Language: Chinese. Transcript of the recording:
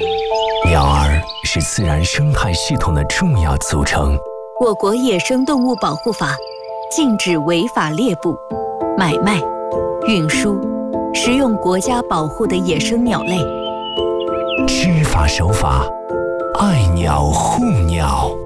鸟儿是自然生态系统的重要组成。 我国野生动物保护法禁止违法猎捕、买卖、运输、食用国家保护的野生鸟类。 知法守法，爱鸟护鸟。